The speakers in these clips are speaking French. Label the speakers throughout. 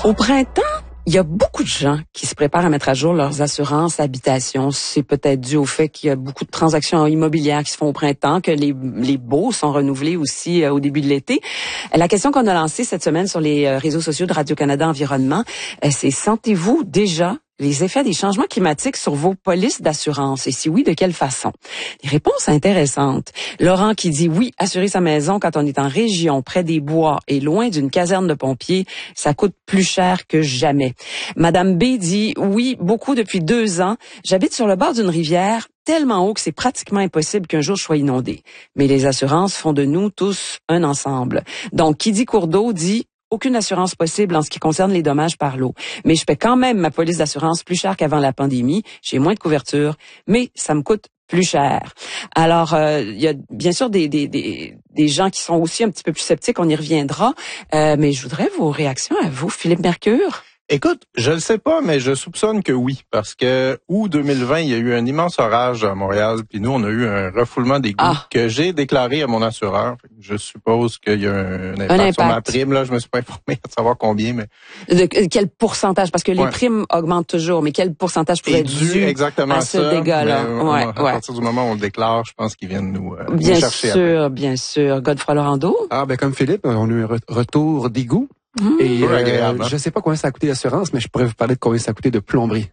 Speaker 1: Au printemps, il y a beaucoup de gens qui se préparent à mettre à jour leurs assurances habitation. C'est peut-être dû au fait qu'il y a beaucoup de transactions immobilières qui se font au printemps, que les baux sont renouvelés aussi au début de l'été. La question qu'on a lancée cette semaine sur les réseaux sociaux de Radio-Canada Environnement, c'est: sentez-vous déjà les effets des changements climatiques sur vos polices d'assurance? Et si oui, de quelle façon? Des réponses intéressantes. Laurent qui dit oui, assurer sa maison quand on est en région, près des bois et loin d'une caserne de pompiers, ça coûte plus cher que jamais. Madame B dit oui, beaucoup depuis 2 ans. J'habite sur le bord d'une rivière tellement haut que c'est pratiquement impossible qu'un jour je sois inondée. Mais les assurances font de nous tous un ensemble. Donc, qui dit cours d'eau dit aucune assurance possible en ce qui concerne les dommages par l'eau. Mais je paie quand même ma police d'assurance plus cher qu'avant la pandémie. J'ai moins de couverture, mais ça me coûte plus cher. Alors, il y a bien sûr des gens qui sont aussi un petit peu plus sceptiques, on y reviendra. Mais je voudrais vos réactions à vous, Philippe Mercure.
Speaker 2: Écoute, je le sais pas, mais je soupçonne que oui, parce que août 2020, il y a eu un immense orage à Montréal, puis nous, on a eu un refoulement d'égouts que j'ai déclaré à mon assureur. Je suppose qu'il y a un impact sur ma prime. Là, je me suis pas informé de savoir combien, mais
Speaker 1: quel pourcentage? Parce que les primes augmentent toujours, mais quel pourcentage pourrait être dû
Speaker 2: exactement
Speaker 1: à ce dégât-là?
Speaker 2: À partir du moment où on le déclare, je pense qu'ils viennent nous chercher.
Speaker 1: Bien sûr. Godefroy Laurando?
Speaker 3: Comme Philippe, on a eu un retour d'égouts. Et je sais pas combien ça a coûté l'assurance, mais je pourrais vous parler de combien ça a coûté de plomberie.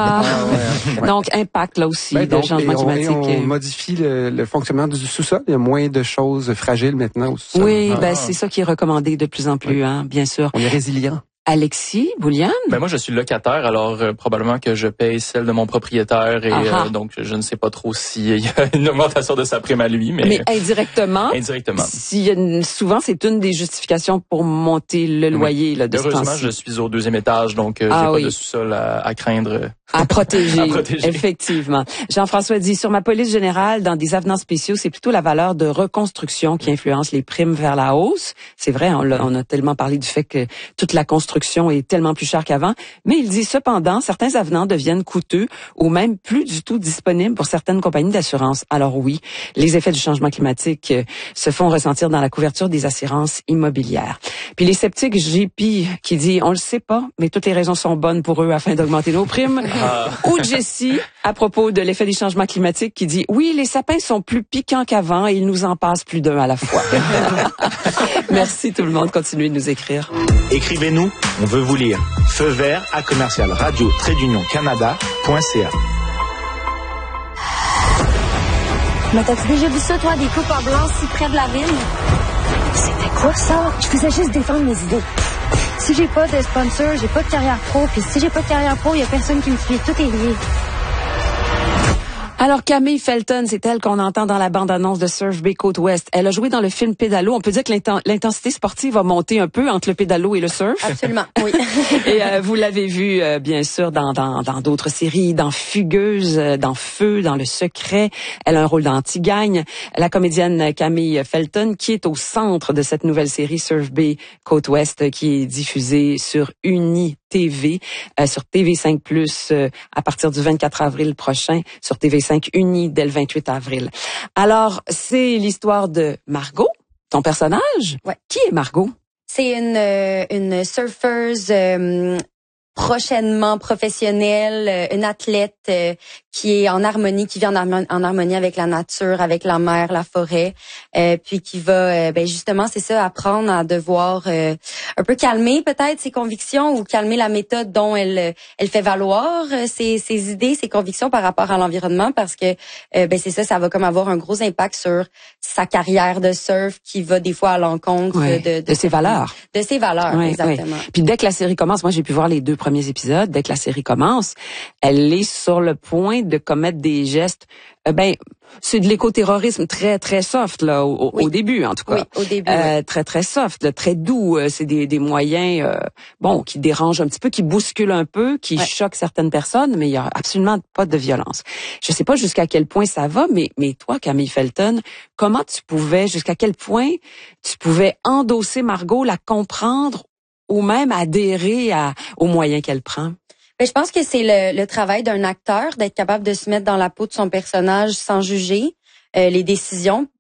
Speaker 1: Donc, impact là aussi de changement climatique.
Speaker 3: On modifie le fonctionnement du sous-sol. Il y a moins de choses fragiles maintenant au sous-sol.
Speaker 1: Oui, c'est ça qui est recommandé de plus en plus, bien sûr.
Speaker 3: On est résilient.
Speaker 1: Alexis, Bouliane?
Speaker 4: Moi, je suis locataire, alors probablement que je paye celle de mon propriétaire et donc je ne sais pas trop s'il y a une augmentation de sa prime à lui, mais
Speaker 1: indirectement. Souvent, c'est une des justifications pour monter le loyer là, de ce temps-ci.
Speaker 4: Heureusement, je suis au 2e étage, donc j'ai pas de sous-sol à craindre.
Speaker 1: À protéger, effectivement. Jean-François dit, sur ma police générale, dans des avenants spéciaux, c'est plutôt la valeur de reconstruction qui influence les primes vers la hausse. C'est vrai, on a tellement parlé du fait que toute la construction est tellement plus chère qu'avant. Mais il dit, cependant, certains avenants deviennent coûteux ou même plus du tout disponibles pour certaines compagnies d'assurance. Alors oui, les effets du changement climatique se font ressentir dans la couverture des assurances immobilières. Puis les sceptiques, JP, qui dit, on le sait pas, mais toutes les raisons sont bonnes pour eux afin d'augmenter nos primes. Ou Jessie, à propos de l'effet des changements climatiques, qui dit, oui, les sapins sont plus piquants qu'avant et ils nous en passent plus d'un à la fois. Merci tout le monde, continuez de nous écrire.
Speaker 5: Écrivez-nous, on veut vous lire. Feu vert à commercial radio-canada.ca.
Speaker 6: Mais t'as-tu déjà vu ça, toi, des coupes en blanc si près de la ville? C'était quoi ça? Je faisais juste défendre mes idées. Si j'ai pas de sponsor, j'ai pas de carrière pro. Puis si j'ai pas de carrière pro, y a personne qui me suit. Tout est lié.
Speaker 1: Alors, Camille Felton, c'est elle qu'on entend dans la bande-annonce de Surf Bay Côte-Ouest. Elle a joué dans le film Pédalo. On peut dire que l'intensité sportive va monter un peu entre le pédalo et le surf.
Speaker 6: Absolument, oui.
Speaker 1: Et vous l'avez vu, bien sûr, dans d'autres séries, dans Fugueuse, dans Feu, dans Le Secret. Elle a un rôle dans Anti-Gagne. La comédienne Camille Felton, qui est au centre de cette nouvelle série Surf Bay Côte-Ouest, qui est diffusée sur Uni TV, sur TV5+, à partir du 24 avril prochain, sur TV5 Uni dès le 28 avril. Alors, c'est l'histoire de Margot, ton personnage.
Speaker 6: Ouais.
Speaker 1: Qui est Margot?
Speaker 6: C'est une surfeuse prochainement professionnelle, une athlète qui est en harmonie, qui vit en harmonie avec la nature, avec la mer, la forêt, puis qui va justement, c'est ça, apprendre à devoir un peu calmer peut-être ses convictions ou calmer la méthode dont elle fait valoir ses idées, ses convictions par rapport à l'environnement, parce que c'est ça va comme avoir un gros impact sur sa carrière de surf qui va des fois à l'encontre
Speaker 1: de ses valeurs.
Speaker 6: De ses valeurs, exactement.
Speaker 1: Puis dès que la série commence, moi j'ai pu voir les 2 premiers épisodes, dès que la série commence, elle est sur le point de commettre des gestes, c'est de l'écoterrorisme très très soft là au début en tout cas.
Speaker 6: Oui, au début.
Speaker 1: Très très soft, là, très doux, c'est des moyens qui dérangent un petit peu, qui bousculent un peu, qui choquent certaines personnes, mais il y a absolument pas de violence. Je sais pas jusqu'à quel point ça va, mais toi Camille Felton, jusqu'à quel point tu pouvais endosser Margot, la comprendre ou même adhérer aux moyens qu'elle prend?
Speaker 6: Je pense que c'est le travail d'un acteur d'être capable de se mettre dans la peau de son personnage sans juger les décisions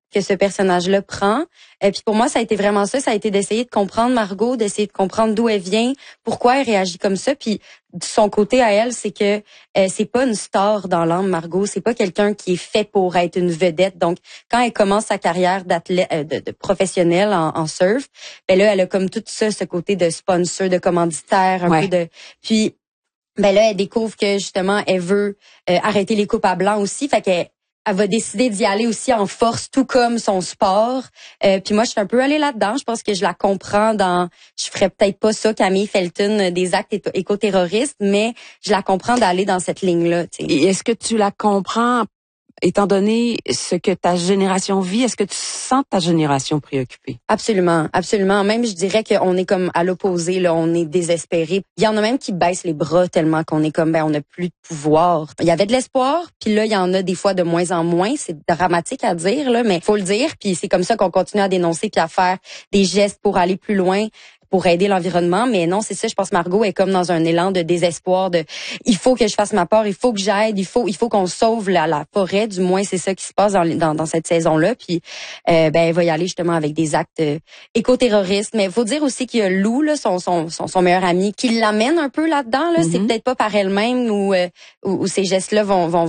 Speaker 6: que ce personnage-là prend. Et puis pour moi, ça a été vraiment ça. Ça a été d'essayer de comprendre Margot, d'essayer de comprendre d'où elle vient, pourquoi elle réagit comme ça. Puis de son côté à elle, c'est que c'est pas une star dans l'âme, Margot. C'est pas quelqu'un qui est fait pour être une vedette. Donc, quand elle commence sa carrière d'athlète, de professionnelle en surf, ben là, elle a comme tout ça, ce côté de sponsor, de commanditaire, un peu de. Puis, ben là, elle découvre que justement, elle veut arrêter les coupes à blanc aussi. Fait qu'elle va décider d'y aller aussi en force, tout comme son sport. Puis moi, je suis un peu allée là-dedans. Je pense que je la comprends je ferais peut-être pas ça, Camille Felton, des actes éco-terroristes, mais je la comprends d'aller dans cette ligne-là. T'sais.
Speaker 1: Et est-ce que tu la comprends, étant donné ce que ta génération vit, est-ce que tu sens ta génération préoccupée?
Speaker 6: Absolument, absolument. Même, je dirais qu'on est comme à l'opposé, là, on est désespéré. Il y en a même qui baissent les bras tellement qu'on est comme, on n'a plus de pouvoir. Il y avait de l'espoir, puis là, il y en a des fois de moins en moins. C'est dramatique à dire, là, mais faut le dire. Puis c'est comme ça qu'on continue à dénoncer puis à faire des gestes pour aller plus loin, pour aider l'environnement. Mais non, c'est ça, je pense Margot est comme dans un élan de désespoir, il faut que je fasse ma part, il faut que j'aide, il faut qu'on sauve la forêt, du moins c'est ça qui se passe dans cette saison-là. Puis elle va y aller justement avec des actes éco-terroristes. Mais il faut dire aussi qu'il y a Lou, là, son meilleur ami, qui l'amène un peu là-dedans. Là. C'est peut-être pas par elle-même où ces gestes-là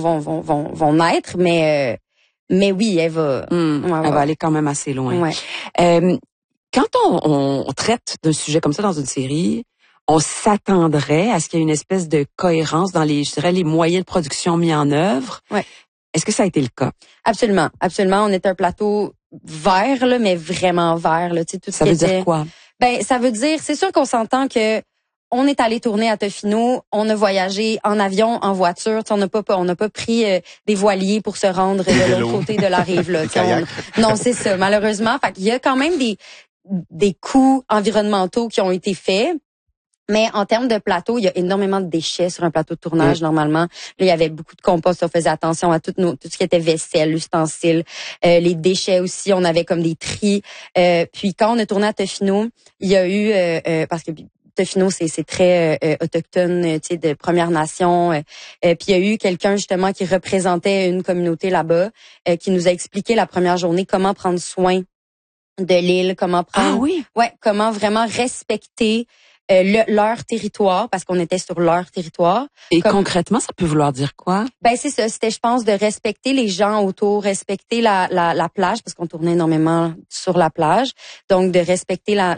Speaker 6: vont naître, mais oui, elle va...
Speaker 1: elle va aller quand même assez loin. Ouais. Quand on traite d'un sujet comme ça dans une série, on s'attendrait à ce qu'il y ait une espèce de cohérence dans les moyens de production mis en œuvre.
Speaker 6: Ouais.
Speaker 1: Est-ce que ça a été le cas?
Speaker 6: Absolument, absolument. On est un plateau vert, là, mais vraiment vert. Là, tout
Speaker 1: ça veut dire quoi?
Speaker 6: Ça veut dire, c'est sûr qu'on s'entend que on est allé tourner à Tofino, on a voyagé en avion, en voiture, on n'a pas pris des voiliers pour se rendre de l'autre côté de la rive là. Non, c'est ça, malheureusement. Fait qu'il y a quand même des coûts environnementaux qui ont été faits. Mais en termes de plateau, il y a énormément de déchets sur un plateau de tournage normalement. Là, il y avait beaucoup de compost, on faisait attention à tout ce qui était vaisselle, ustensiles, les déchets aussi, on avait comme des tris. Puis quand on a tourné à Tofino, il y a eu parce que Tofino, c'est très autochtone, tu sais, de Première Nation. Puis il y a eu quelqu'un justement qui représentait une communauté là-bas, qui nous a expliqué la première journée comment prendre soin de l'île, comment comment vraiment respecter leur territoire, parce qu'on était sur leur territoire.
Speaker 1: Et concrètement, ça peut vouloir dire quoi?
Speaker 6: C'est ça. C'était, je pense, de respecter les gens autour, respecter la plage, parce qu'on tournait énormément sur la plage. Donc, de respecter la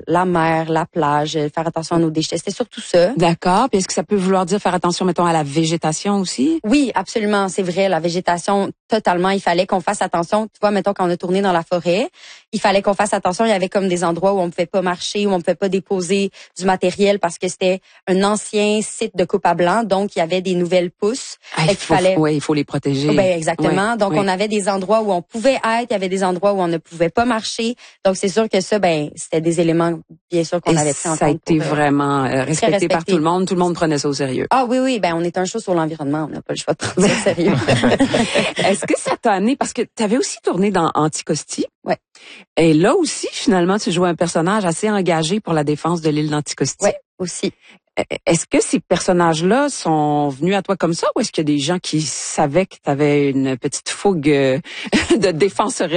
Speaker 6: mer, la plage, faire attention à nos déchets. C'était surtout ça.
Speaker 1: D'accord. Puis est-ce que ça peut vouloir dire faire attention, mettons, à la végétation aussi?
Speaker 6: Oui, absolument. C'est vrai. La végétation, totalement. Il fallait qu'on fasse attention. Tu vois, mettons, quand on a tourné dans la forêt, il fallait qu'on fasse attention. Il y avait comme des endroits où on pouvait pas marcher, où on pouvait pas déposer du matériel parce que c'était un ancien site de coupe à blanc, donc il y avait des nouvelles pousses.
Speaker 1: Il faut les protéger.
Speaker 6: Exactement. Donc on avait des endroits où on pouvait être, il y avait des endroits où on ne pouvait pas marcher. Donc c'est sûr que ça, c'était des éléments bien sûr qu'on avait pris en compte.
Speaker 1: Ça a été vraiment respecté par tout le monde. Tout le monde prenait ça au sérieux.
Speaker 6: Ah oui, on est un show sur l'environnement, on n'a pas le choix de prendre ça au sérieux.
Speaker 1: Est-ce que ça t'a amené, parce que tu avais aussi tourné dans Anticosti.
Speaker 6: Ouais.
Speaker 1: Et là aussi, finalement, tu jouais un personnage assez engagé pour la défense de l'île d'Anticosti.
Speaker 6: Oui, aussi.
Speaker 1: Est-ce que ces personnages-là sont venus à toi comme ça ou est-ce qu'il y a des gens qui savaient que tu avais une petite fougue de défense